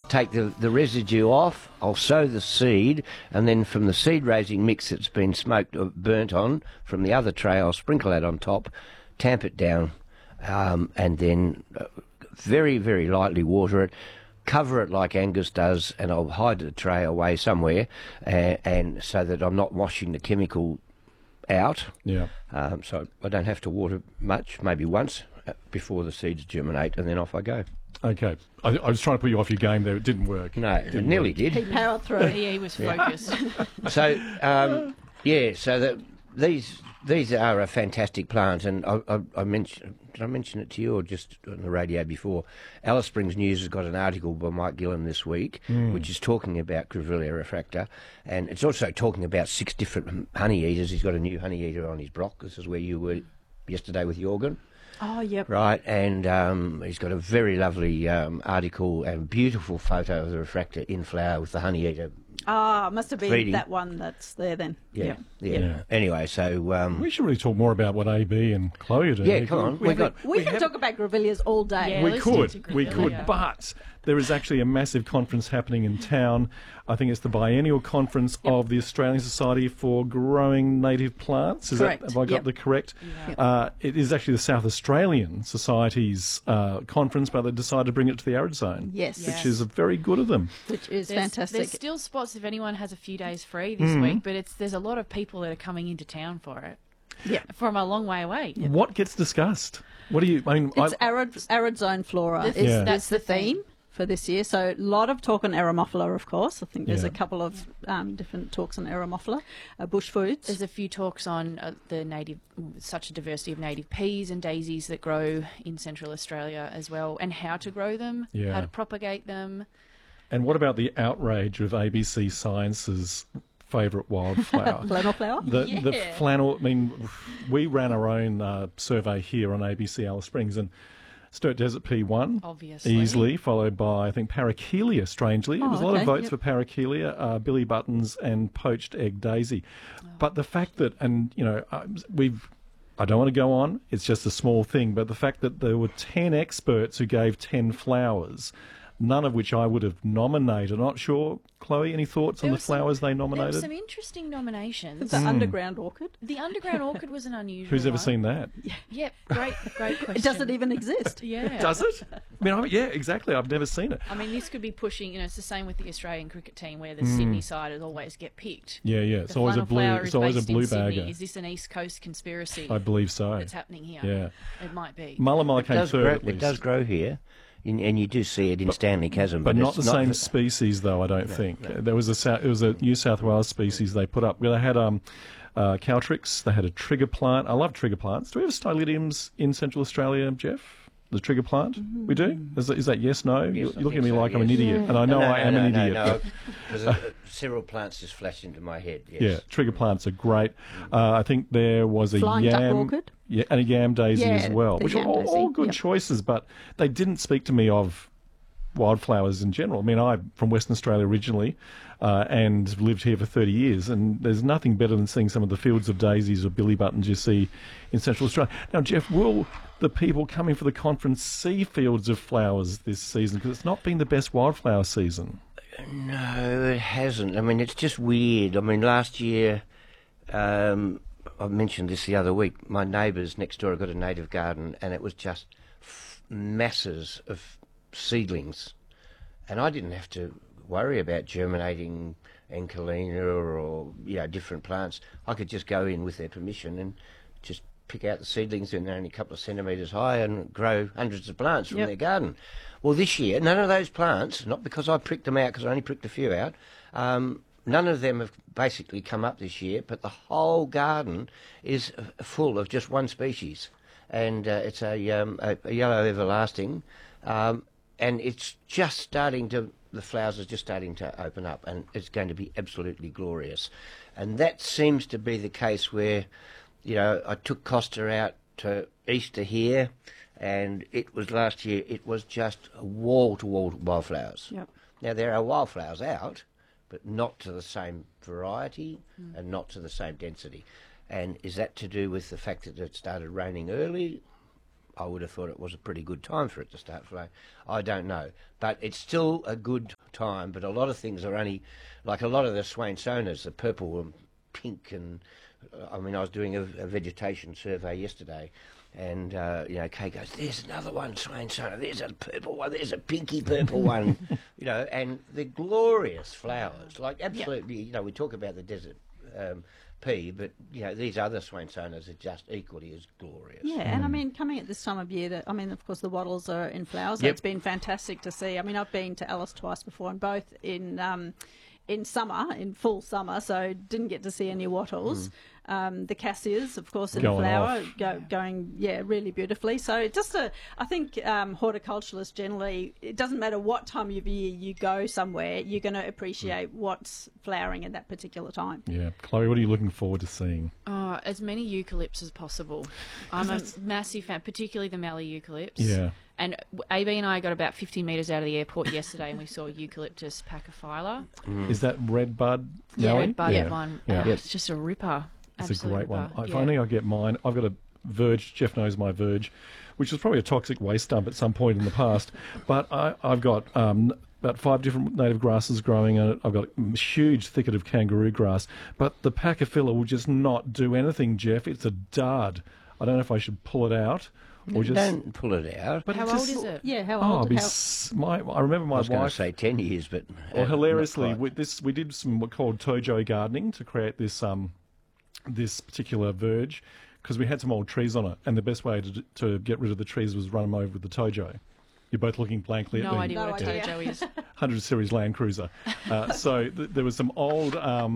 take the residue off. I'll sow the seed, and then from the seed raising mix that's been smoked or burnt on from the other tray, I'll sprinkle that on top, tamp it down, and then very, very lightly water it. Cover it like Angus does, and I'll hide the tray away somewhere, and so that I'm not washing the chemical out. Yeah. So I don't have to water much, maybe once before the seeds germinate, and then off I go. Okay. I was trying to put you off your game there. It didn't work. No, it nearly did. He powered through. He was focused. So, so these are a fantastic plant, and I mentioned, did I mention it to you or just on the radio before? Alice Springs News has got an article by Mike Gillen this week, which is talking about Grevillea refracta, and it's also talking about 6 different honey eaters. He's got a new honey eater on his block. This is where you were yesterday with Jorgen. Oh, yep. Right, and he's got a very lovely article and beautiful photo of the refractor in flower with the honey eater. Ah, must have been Feeding. that one that's there then. Yeah. Yeah. Anyway, so We should really talk more about what AB and Chloe are doing. yeah, come on. We can talk about grevilleas all day. Yeah. We let's stick to could, Grevillea. but there is actually a massive conference happening in town. I think it's the biennial conference of the Australian Society for Growing Native Plants. Correct. Have I got Yep. the correct? Yep. It is actually the South Australian Society's conference, but they decided to bring it to the arid zone. Yes. Which is very good of them. Which is There's fantastic. still spots if anyone has a few days free this week, but there's a lot of people that are coming into town for it. Yeah. From a long way away. What gets discussed? What do you? I mean, It's arid zone flora. This- Yeah. That's the theme for this year. So a lot of talk on Aeromophila, of course. I think there's Yeah. a couple of different talks on Aeromophila, bush foods. There's a few talks on such a diversity of native peas and daisies that grow in Central Australia as well, and how to grow them, Yeah. how to propagate them. and what about the outrage of ABC Science's favourite wildflower? Flannel flower. The Yeah. flannel, I mean, we ran our own survey here on ABC Alice Springs, and Sturt Desert Pea won Obviously. easily, followed by, I think, Parakelia, strangely. There was a lot of okay, votes yep. for Parakelia, Billy Buttons and Poached Egg Daisy. But the fact that, and, you know, I don't want to go on, it's just a small thing, but the fact that there were 10 experts who gave 10 flowers, none of which I would have nominated. Not sure, Chloe, any thoughts on There the was some- flowers they There were nominated? some interesting nominations. The underground orchid. The underground orchid was an unusual Who's ever one. seen that? Yep, great question. It doesn't even exist. Yeah. Does it? Yeah, exactly. I've never seen it. I mean, this could be pushing, it's the same with the Australian cricket team where the Sydney siders always get picked. Yeah, yeah. It's always a blue. Flower It's is always a based in blue Sydney. bagger. Is this an East Coast conspiracy I believe so. that's happening here? Yeah. It might be. Mullamulla came third at It least. does grow here, and you do see it in Stanley Chasm, But not it's the same species, though. I don't think there was it was a New South Wales species they put up. Well, they had Caltrix. They had a trigger plant. I love trigger plants. Do we have stylidiums in Central Australia, Jeff? The trigger plant? We do. Is that yes, no? Yes, You're I looking at think me so, like I'm an yes. idiot, and I know I am an idiot. No, because several plants just flashed into my head. Yes. Yeah, trigger plants are great. I think there was a Flying duck yam, orchid? yeah, and a yam daisy Yeah, as well, the which are yam all daisy, good yep. choices, but they didn't speak to me of wildflowers in general. I mean, I'm from Western Australia originally and lived here for 30 years, and there's nothing better than seeing some of the fields of daisies or billy buttons you see in Central Australia. Now, Jeff, will the people coming for the conference see fields of flowers this season? Because it's not been the best wildflower season. No, it hasn't. I mean, it's just weird. I mean, last year, I mentioned this the other week, my neighbours next door have got a native garden, and it was just masses of seedlings. And I didn't have to worry about germinating Encolina or different plants. I could just go in with their permission and just pick out the seedlings, and they're only a couple of centimetres high, and grow hundreds of plants from Yep. their garden. Well, this year, none of those plants, not because I pricked them out, because I only pricked a few out, none of them have basically come up this year, but the whole garden is full of just one species, and it's a yellow everlasting, and it's just starting to, the flowers are just starting to open up, and it's going to be absolutely glorious. And that seems to be the case where, I took Costa out to Easter here, and it was last year, it was just wall-to-wall wildflowers. Yep. Now, there are wildflowers out, but not to the same variety and not to the same density. And is that to do with the fact that it started raining early? I would have thought it was a pretty good time for it to start flowering. I don't know. But it's still a good time, but a lot of things are only, like a lot of the Swainsonas, the purple and pink, and I was doing a vegetation survey yesterday, and Kay goes, "There's another one, Swainsona. There's a purple one. There's a pinky purple one." And they're glorious flowers. Like absolutely, we talk about the desert pea, but these other Swainsonas are just equally as glorious. Yeah, and coming at this time of year, of course the wattles are in flower, so Yep. it's been fantastic to see. I've been to Alice twice before, and both in summer, in full summer, so didn't get to see any wattles. The cassias, of course, in Going flower, off. going really beautifully. So just I think horticulturalists generally, it doesn't matter what time of year you go somewhere, you're going to appreciate what's flowering at that particular time. Yeah. Chloe, what are you looking forward to seeing? Oh, as many eucalypts as possible. I'm a massive fan, particularly the Mallee eucalypts. Yeah. And AB and I got about 50 metres out of the airport yesterday, and we saw Eucalyptus pachyphylla. Is that red bud? Yeah, Mallee? red budded one. Yeah. It's just a ripper. It's a Absolute great one. ripper. If Yeah. only I get mine. I've got a Verge. Jeff knows my Verge, which was probably a toxic waste dump at some point in the past. But I've got about 5 different native grasses growing in it. I've got a huge thicket of kangaroo grass. But the pachyphylla will just not do anything, Jeff. It's a dud. I don't know if I should pull it out or just... Don't pull it out. But How it old just- is it? Yeah, how Oh, old? I remember my I was going to wife... say 10 years, but... Well, hilariously, not quite. we did some what called tojo gardening to create this this particular verge because we had some old trees on it, and the best way to get rid of the trees was run them over with the tojo. You're both looking blankly at No me. idea what a idea. Tojo is. 100 Series Land Cruiser. So there was some old,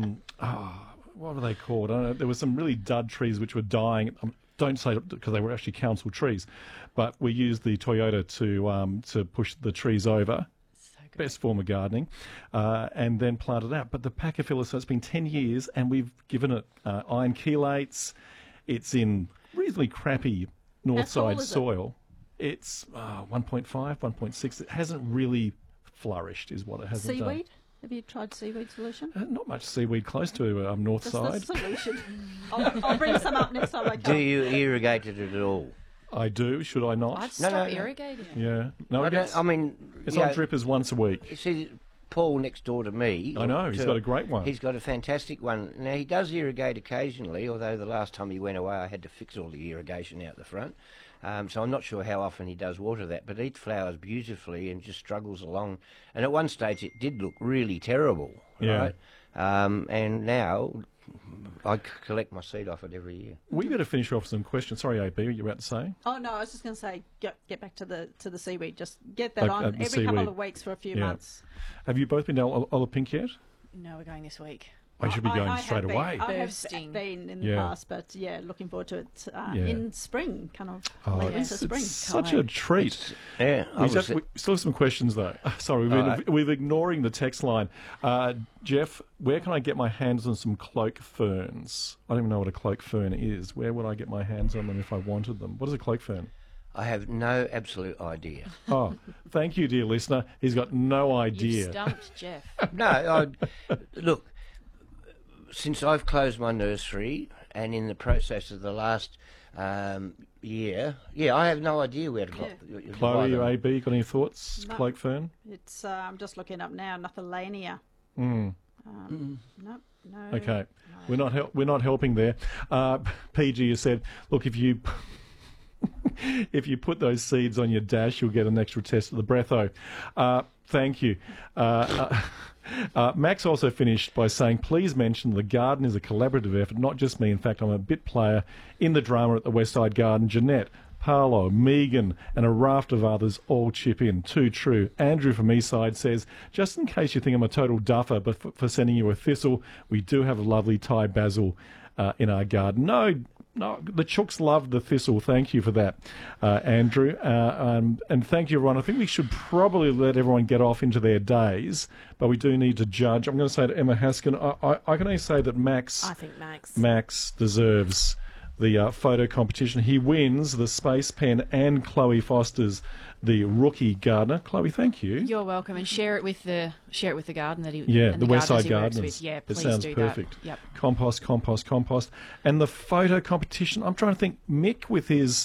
what were they called? I don't know. There were some really dud trees which were dying. Don't say it because they were actually council trees, but we used the Toyota to push the trees over. Best form of gardening, and then planted out. But the pachyphylla, so it's been 10 years, and we've given it iron chelates. It's in reasonably crappy north tall side is it? soil. It's 1.5, 1.6. It hasn't really flourished, is what it hasn't done. Seaweed? Have you tried seaweed solution? Not much seaweed close to north That's side. the solution. I'll bring some up next time I Do come. you irrigate it at all? I do. Should I not? I'd stop no. irrigating. Yeah. No, it's It's on drippers once a week. You see, Paul next door to me... I know, he's got a great one. He's got a fantastic one. Now, he does irrigate occasionally, although the last time he went away I had to fix all the irrigation out the front. So I'm not sure how often he does water that, but it flowers beautifully and just struggles along. And at one stage it did look really terrible, Yeah. right? And now I collect my seed off it every year. We better finish off some questions. Sorry, AB, what you were about to say? Oh no, I was just going to say, get back to the seaweed. Just get that on the every seaweed. couple of weeks for a few Yeah. months. Have you both been to Olive Pink yet? No, we're going this week. I should be going I straight have been. away. I have Bursting. been in the Yeah. past, but looking forward to it Yeah. in spring, kind of Oh, late it's, into spring. it's such a treat. Yeah, We still have some questions though. Sorry, we're ignoring the text line. Jeff, where can I get my hands on some cloak ferns? I don't even know what a cloak fern is. Where would I get my hands on them if I wanted them? What is a cloak fern? I have no absolute idea. Oh, thank you, dear listener. He's got no You've idea. stumped Jeff. No, look, since I've closed my nursery and in the process of the last year, I have no idea where to buy Chloe them. or AB, got any thoughts? No. Cloak fern? It's I'm just looking up now, Nathalania. Mm. Nope, no. Okay, we're not helping there. PG has said, look, if you if you put those seeds on your dash, you'll get an extra test of the breatho. Thank you. Max also finished by saying, please mention the garden is a collaborative effort, not just me. In fact, I'm a bit player in the drama at the West Side Garden. Jeanette, Paolo, Megan and a raft of others all chip in. Too true. Andrew from Eastside says, just in case you think I'm a total duffer but for sending you a thistle, we do have a lovely Thai basil in our garden. No, the chooks love the thistle. Thank you for that, Andrew. And thank you, everyone. I think we should probably let everyone get off into their days, but we do need to judge. I'm going to say to Emma Haskin, I can only say that I think Max deserves the photo competition. He wins the Space Pen and Chloe Foster's the Rookie Gardener. Chloe, thank you. You're welcome, and share it with the garden that he Yeah, and the West Side gardeners he works Gardeners. with. Yeah, It please sounds do perfect. that. Yep. Compost. And the photo competition, I'm trying to think, Mick with his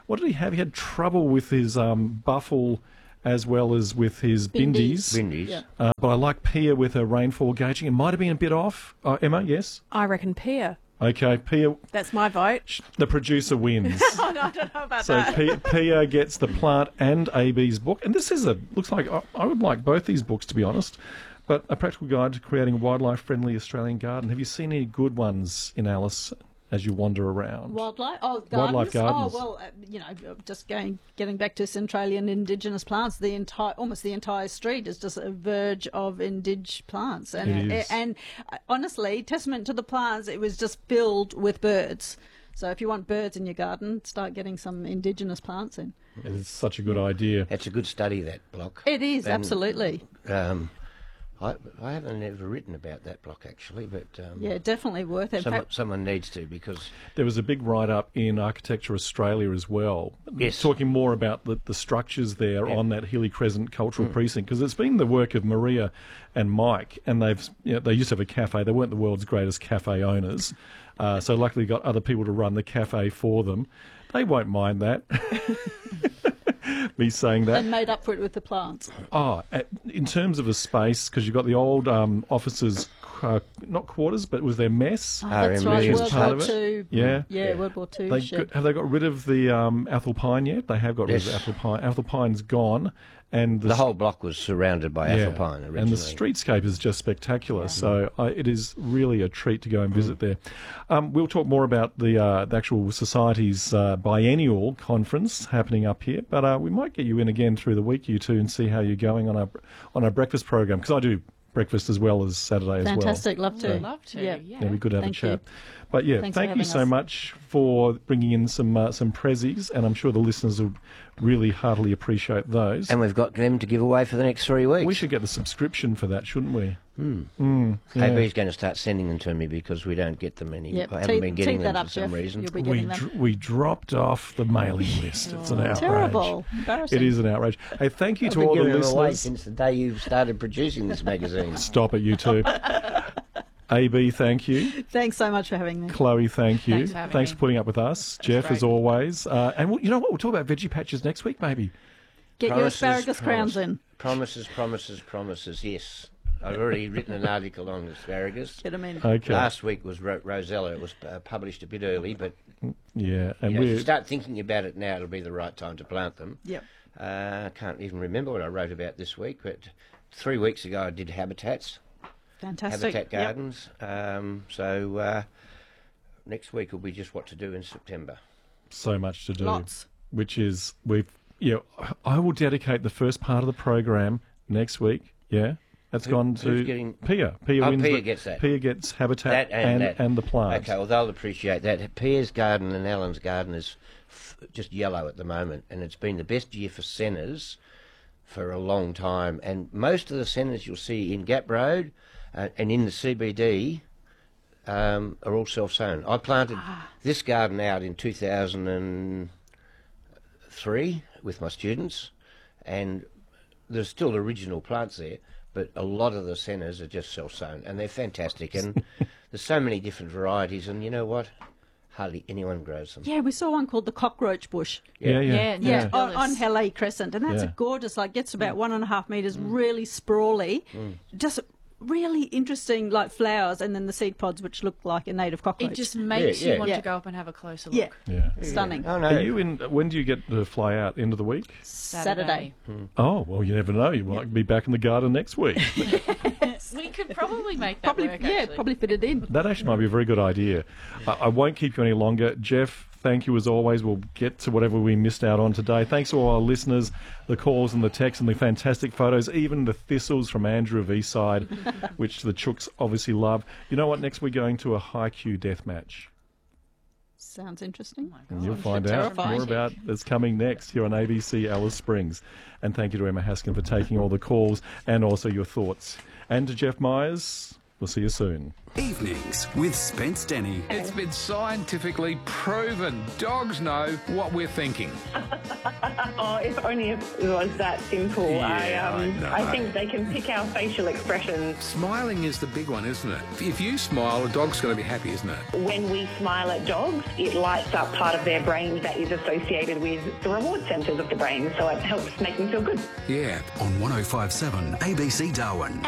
what did he have? He had trouble with his buffle as well as with his bindies. Bindies. Yeah. But I like Pia with her rainfall gauging. It might have been a bit off. Emma, yes? I reckon Pia. Okay, Pia, That's my vote. the producer wins. Oh, no, I don't know about So that. Pia gets the plant and AB's book. And this is looks like, I would like both these books, to be honest. But A Practical Guide to Creating a Wildlife-Friendly Australian Garden. Have you seen any good ones in Alice as you wander around? Wildlife? Oh, gardens? Wildlife gardens. Oh, well, just getting back to Centralian indigenous plants, almost the entire street is just a verge of indig plants. It is. And honestly, testament to the plants, it was just filled with birds. So if you want birds in your garden, start getting some indigenous plants in. It's such a good idea. That's a good study, that block. It is, And, absolutely. I haven't ever written about that block, actually, but Yeah, definitely worth it. In fact, someone needs to, because There was a big write-up in Architecture Australia as well, Yes. talking more about the structures there on that Healy Crescent Cultural Precinct, because it's been the work of Maria and Mike, and they used to have a cafe. They weren't the world's greatest cafe owners, so luckily got other people to run the cafe for them. They won't mind that. Me saying that. and made up for it with the plants. In terms of a space, because you've got the old officers, not quarters, but it was their mess. Oh, that's RMB right, is World part War of it. Two. Yeah. Yeah, World War Two. shed. Have they got rid of the apple pine yet? They have got rid of Yes. apple pine. Apple pine's gone, and the whole block was surrounded by apple pine originally. and the streetscape is just spectacular. So it is really a treat to go and visit there. We'll talk more about the actual society's biennial conference happening up here, but we might get you in again through the week, you two, and see how you're going on our breakfast program, because I do breakfast as well as Saturday as well. Fantastic, love to. Love to, Yeah. yeah. Yeah, we could have Thank a chat. you. But yeah, Thanks for thank you having so us. much for bringing in some prezzies, and I'm sure the listeners will really heartily appreciate those. And we've got them to give away for the next 3 weeks. We should get the subscription for that, shouldn't we? Yeah. AB's going to start sending them to me because we don't get them anymore. Yep. I haven't been getting Tee them that for up, some Jeff. reason. You'll be We getting them. we dropped off the mailing list. It's an outrage. Terrible. Embarrassing. It is an outrage. Hey, thank you I've to been all the giving them away listeners. since the day you started producing this magazine. Stop it, you two. AB, thank you. Thanks so much for having me. Chloe, thank you. Thanks for having me. for putting up with us. Jeff, great. as always. And you know what? We'll talk about veggie patches next week, maybe. Get your Promises, asparagus crowns in. Promises, promises, promises, yes. I've already written an article on asparagus. Get them in. Okay. Last week was Rosella. It was published a bit early, but Yeah, and if you we're start thinking about it now, it'll be the right time to plant them. Yep. I can't even remember what I wrote about this week, but 3 weeks ago I did habitats. Fantastic. Habitat Yep. Gardens. Next week will be just what to do in September. so much to do. Lots. Which is I will dedicate the first part of the program next week. Yeah, that's gone to who's getting- Pia. Pia Oh, wins. Pia gets that. Pia gets habitat That and that. and the plant. Okay, well they'll appreciate that. Pierre's garden and Alan's garden is just yellow at the moment, and it's been the best year for centres for a long time. And most of the centres you'll see in Gap Road and in the CBD are all self-sown. I planted this garden out in 2003 with my students, and there's still original plants there, but a lot of the centres are just self-sown, and they're fantastic. And there's so many different varieties, and you know what? Hardly anyone grows them. Yeah, we saw one called the cockroach bush. Yeah. Yeah, Yeah, yeah. on Hellet Crescent, and that's Yeah. a gorgeous. Like, gets about 1.5 meters, really sprawly, just really interesting, like flowers, and then the seed pods, which look like a native cockroach. It just makes Yeah, you want yeah. to go up and have a closer yeah, look. Yeah. stunning. Oh no! Are you in? When do you get to fly out? End of the week? Saturday. Oh well, you never know. You might be back in the garden next week. We could probably make that Probably, work, yeah, actually. probably fit it in. That actually might be a very good idea. I won't keep you any longer. Jeff, thank you as always. We'll get to whatever we missed out on today. Thanks to all our listeners, the calls and the texts and the fantastic photos, even the thistles from Andrew of Eastside, which the Chooks obviously love. You know what? Next we're going to a high-Q death match. Sounds interesting. And you'll find out Terrifying. more about that's coming next here on ABC Alice Springs. And thank you to Emma Haskin for taking all the calls and also your thoughts. And to Jeff Myers, We'll see you soon. Evenings with Spence Denny. It's been scientifically proven. Dogs know what we're thinking. Oh, if only it was that simple. Yeah, I know. I think they can pick our facial expressions. Smiling is the big one, isn't it? If you smile, a dog's going to be happy, isn't it? When we smile at dogs, it lights up part of their brain that is associated with the reward centres of the brain, so it helps make them feel good. Yeah. On 105.7 ABC Darwin.